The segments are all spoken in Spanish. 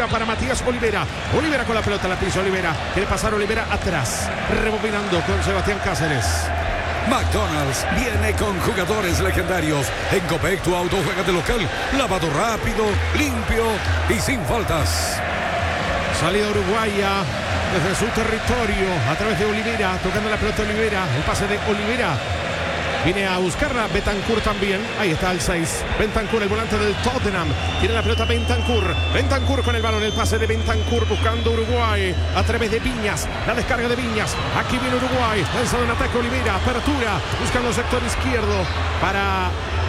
apertura para Matías Olivera. Olivera con la pelota, la pisa Olivera. Quiere pasar Olivera atrás. Rebobinando con Sebastián Cáceres. McDonald's viene con jugadores legendarios. En Copec tu auto juega de local. Lavado rápido, limpio y sin faltas. Salida uruguaya desde su territorio a través de Olivera. Tocando la pelota Olivera. El pase de Olivera. Viene a buscarla Bentancur también. Ahí está el 6. Bentancur, el volante del Tottenham. Tiene la pelota Bentancur. Bentancur con el balón. El pase de Bentancur buscando Uruguay a través de Viñas. La descarga de Viñas. Aquí viene Uruguay. Lanzado en ataque Olivera. Apertura. Buscando el sector izquierdo para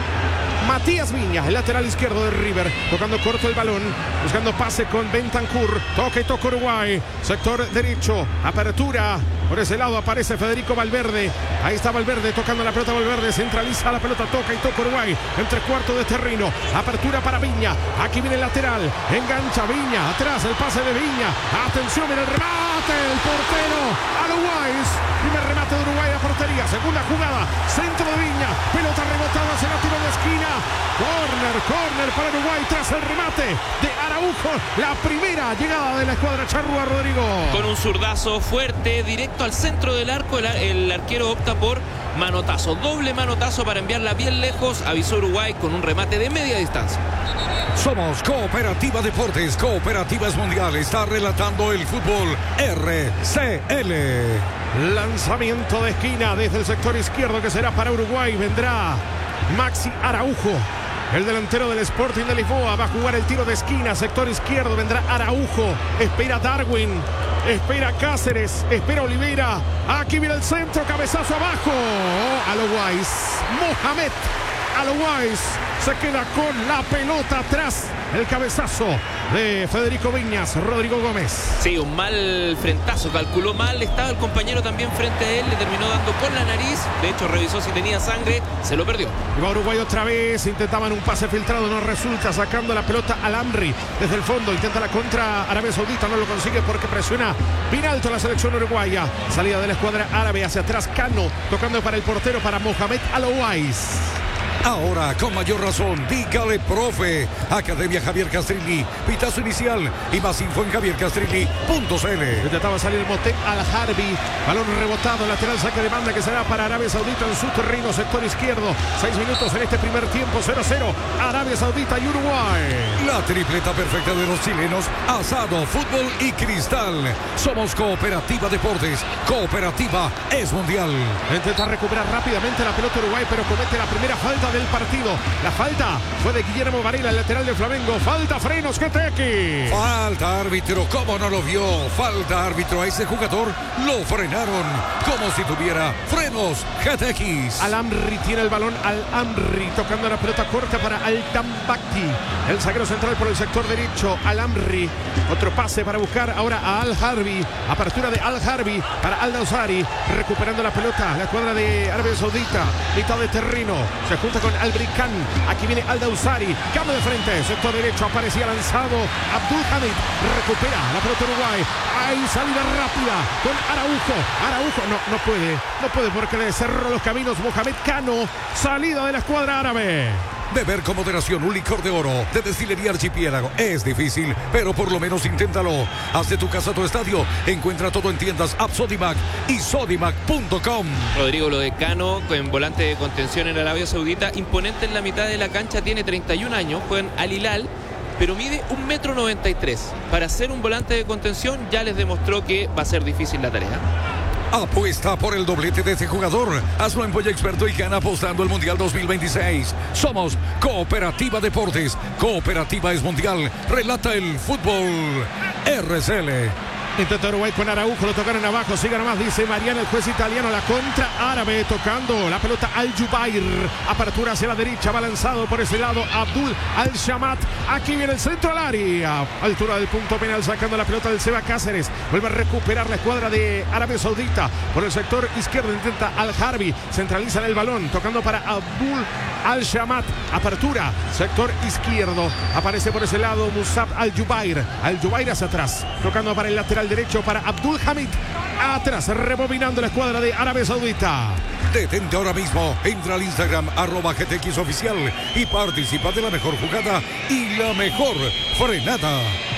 Matías Viñas, el lateral izquierdo de River, tocando corto el balón, buscando pase con Bentancur, toca y toca Uruguay, sector derecho, apertura, por ese lado aparece Federico Valverde, ahí está Valverde tocando la pelota, Valverde centraliza la pelota, toca y toca Uruguay, en tres cuartos de terreno, apertura para Viña, aquí viene el lateral, engancha Viña, atrás el pase de Viña, atención en el remate, el portero, a Uruguay, primer remate de Uruguay a portería, segunda jugada, centro de Viña, pelota rebotada, se la tiró de esquina. Corner para Uruguay tras el remate de Araujo. La primera llegada de la escuadra charrúa, Rodrigo. Con un zurdazo fuerte, directo al centro del arco. El arquero opta por manotazo. Doble manotazo para enviarla bien lejos. Avisó Uruguay con un remate de media distancia. Somos Cooperativa Deportes. Cooperativa es mundial. Está relatando el fútbol RCL. Lanzamiento de esquina desde el sector izquierdo que será para Uruguay. Vendrá Maxi Araujo, el delantero del Sporting de Lisboa. Va a jugar el tiro de esquina, sector izquierdo. Vendrá Araujo, espera Darwin, espera Cáceres, espera Olivera. Aquí viene el centro, cabezazo abajo. Alois, Mohamed Alois se queda con la pelota atrás. El cabezazo de Federico Viñas, Rodrigo Gómez. Sí, un mal frentazo, calculó mal, estaba el compañero también frente a él, le terminó dando con la nariz, de hecho revisó si tenía sangre, se lo perdió. Y va Uruguay otra vez, intentaban un pase filtrado, no resulta, sacando la pelota al Amri desde el fondo, intenta la contra Arabia Saudita, no lo consigue porque presiona bien alto la selección uruguaya. Salida de la escuadra árabe hacia atrás, Cano, tocando para el portero, para Mohamed Alois. Ahora, con mayor razón, dígale profe. Academia Javier Castrilli, pitazo inicial y más info en javiercastrilli.cl. Intentaba salir Motek Al-Harbi, balón rebotado, lateral saque de banda que será para Arabia Saudita en su terreno, sector izquierdo. 6 minutos en este primer tiempo, 0-0, Arabia Saudita y Uruguay. La tripleta perfecta de los chilenos, asado, fútbol y cristal. Somos Cooperativa Deportes. Cooperativa es mundial. Intenta recuperar rápidamente la pelota Uruguay, pero comete la primera falta del partido. La falta fue de Guillermo Varela, el lateral de Flamengo. Falta, frenos, Geteki. Falta, árbitro, ¿cómo no lo vio? Falta, árbitro, a ese jugador lo frenaron como si tuviera frenos Geteki. Al-Amri tiene el balón, Al-Amri tocando la pelota corta para Al-Tambakti, el zaguero central por el sector derecho. Al-Amri, otro pase para buscar ahora a Al-Harbi, apertura de Al-Harbi para Al-Dawsari, recuperando la pelota, la escuadra de Arabia Saudita, mitad de terreno, se junta con Albrican, aquí viene Al-Dawsari, cambio de frente, sector derecho, aparecía lanzado Abdul Hamid, recupera la pelota Uruguay, hay salida rápida con Araujo no puede porque le cerró los caminos Mohamed Cano, salida de la escuadra árabe. Beber con moderación un licor de oro de Destilería Archipiélago es difícil, pero por lo menos inténtalo. Haz de tu casa tu estadio. Encuentra todo en tiendas App Sodimac y Sodimac.com. Rodrigo, lo de Cano, en volante de contención en Arabia Saudita, imponente en la mitad de la cancha, tiene 31 años, juega en Al Hilal, pero mide 1,93 m. Para ser un volante de contención ya les demostró que va a ser difícil la tarea. Apuesta por el doblete de este jugador. Hazlo en Polla Experto y gana apostando el Mundial 2026. Somos Cooperativa Deportes. Cooperativa es mundial. Relata el fútbol RCL. Intenta Uruguay con Araujo, lo tocaron abajo, siga nomás, dice Mariano, el juez italiano, la contra árabe, tocando la pelota Al-Jubair, apertura hacia la derecha, va lanzado por ese lado Abdul Al-Shamat, aquí viene el centro al área, altura del punto penal, sacando la pelota del Seba Cáceres, vuelve a recuperar la escuadra de Arabia Saudita, por el sector izquierdo intenta Al-Harbi, centraliza el balón, tocando para Abdul Al-Shamat, apertura, sector izquierdo, aparece por ese lado Musab Al-Jubair hacia atrás, tocando para el lateral derecho para Abdul Hamid, atrás rebobinando la escuadra de Arabia Saudita. Detente ahora mismo, entra al Instagram @GTX Oficial y participa de la mejor jugada y la mejor frenada.